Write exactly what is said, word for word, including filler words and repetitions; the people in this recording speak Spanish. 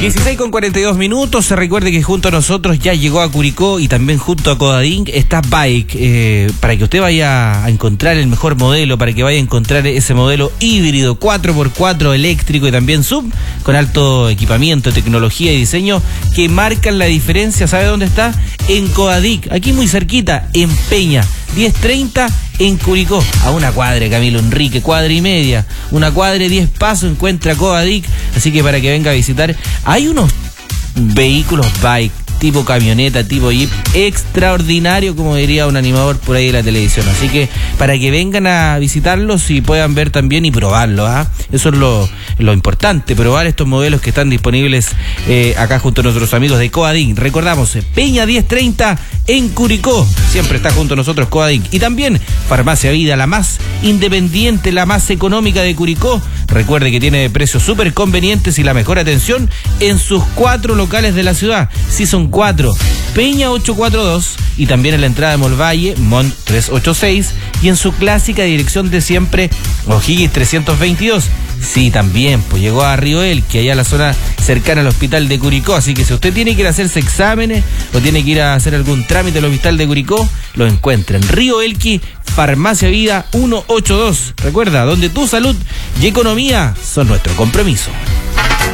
dieciséis con cuarenta y dos minutos. Se recuerde que junto a nosotros ya llegó a Curicó y también junto a Codadink está Bike, eh, para que usted vaya a encontrar el mejor modelo, para que vaya a encontrar ese modelo híbrido cuatro por cuatro eléctrico y también sub, con alto equipamiento, tecnología y diseño que marcan la diferencia. ¿Sabe dónde está? En Codadink, aquí muy cerquita, en Peña, diez treinta en Curicó, a una cuadra, Camilo Enrique, cuadra y media, una cuadra y diez pasos encuentra Codadink, así que para que venga a visitar, hay unos vehículos Bike, tipo camioneta, tipo jeep, extraordinario, como diría un animador por ahí de la televisión. Así que para que vengan a visitarlos y puedan ver también y probarlos, ¿ah? Eso es lo, lo importante, probar estos modelos que están disponibles eh, acá junto a nuestros amigos de Codadink. Recordamos, Peña diez treinta en Curicó, siempre está junto a nosotros Codadink. Y también Farmacia Vida, la más independiente, la más económica de Curicó. Recuerde que tiene precios súper convenientes y la mejor atención en sus cuatro locales de la ciudad. Si son cuatro, Peña ochocientos cuarenta y dos y también en la entrada de Molvalle, Mont trescientos ochenta y seis y en su clásica dirección de siempre, O'Higgins trescientos veintidós. Sí, también, pues llegó a Río Elqui, allá a la zona cercana al hospital de Curicó, así que si usted tiene que ir a hacerse exámenes o tiene que ir a hacer algún trámite al hospital de Curicó, lo encuentra en Río Elqui, Farmacia Vida ciento ochenta y dos. Recuerda, donde tu salud y economía son nuestro compromiso.